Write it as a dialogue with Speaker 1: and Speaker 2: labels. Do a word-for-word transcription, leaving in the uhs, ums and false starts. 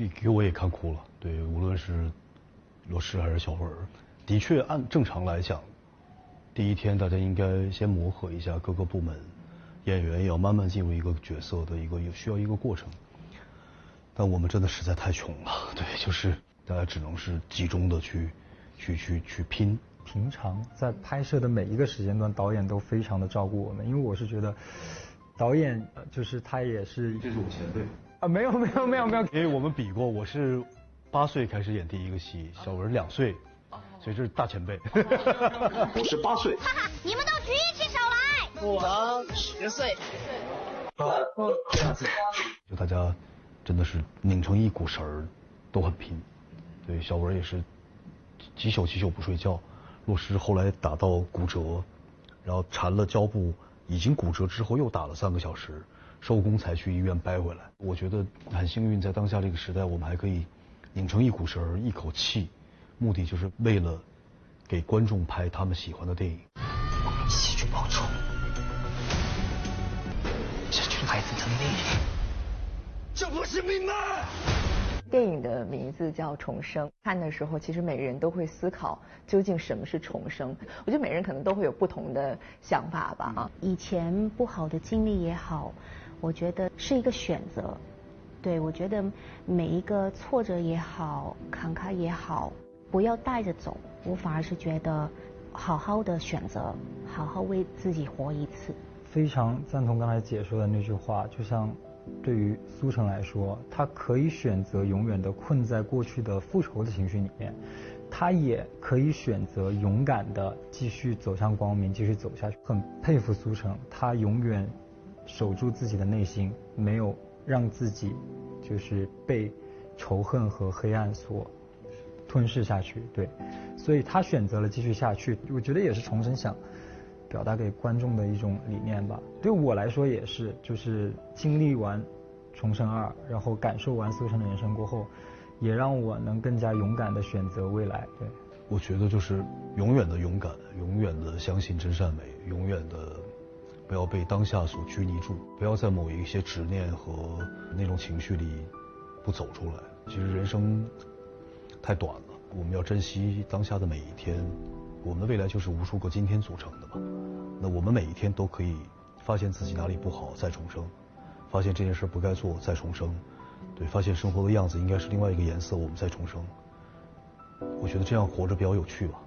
Speaker 1: 给给我也看哭了。对，无论是罗诗还是小文，的确按正常来讲，第一天大家应该先磨合一下各个部门，演员也要慢慢进入一个角色的一个需要一个过程。但我们真的实在太穷了，对，就是大家只能是集中的去去去去拼。
Speaker 2: 平常在拍摄的每一个时间段，导演都非常的照顾我们，因为我是觉得导演就是他也是，
Speaker 1: 这是我前辈
Speaker 2: 啊，没有没有没有没有，
Speaker 1: 因为我们比过，我是八岁开始演第一个戏，小文两岁，所以这是大前辈。
Speaker 3: 我是八岁，
Speaker 4: 哈哈，你们都举起手来。
Speaker 5: 我十岁。
Speaker 1: 就大家真的是拧成一股绳儿，都很拼。对，小文也是几宿几宿不睡觉。洛诗后来打到骨折，然后缠了胶布，已经骨折之后又打了三个小时，收工才去医院掰回来。我觉得很幸运，在当下这个时代，我们还可以拧成一股绳儿，一口气，目的就是为了给观众拍他们喜欢的电影。
Speaker 5: 我们一起去报仇，这群孩子的命，这不是命吗？
Speaker 6: 电影的名字叫《重生》，看的时候其实每个人都会思考究竟什么是重生。我觉得每个人可能都会有不同的想法吧。啊，
Speaker 7: 以前不好的经历也好，我觉得是一个选择。对，我觉得每一个挫折也好，坎坷也好，不要带着走。我反而是觉得，好好的选择，好好为自己活一次。
Speaker 2: 非常赞同刚才姐说的那句话，就像。对于苏成来说，他可以选择永远的困在过去的复仇的情绪里面，他也可以选择勇敢的继续走向光明，继续走下去。很佩服苏成，他永远守住自己的内心，没有让自己就是被仇恨和黑暗所吞噬下去。对，所以他选择了继续下去。我觉得也是重生想表达给观众的一种理念吧。对我来说也是，就是经历完《重生二》，然后感受完苏成的人生过后，也让我能更加勇敢的选择未来。对，
Speaker 1: 我觉得就是永远的勇敢，永远的相信真善美，永远的不要被当下所拘泥住，不要在某一些执念和那种情绪里不走出来。其实人生太短了，我们要珍惜当下的每一天。我们的未来就是无数个今天组成的嘛，那我们每一天都可以发现自己哪里不好，再重生；发现这件事不该做，再重生；对，发现生活的样子应该是另外一个颜色，我们再重生。我觉得这样活着比较有趣吧。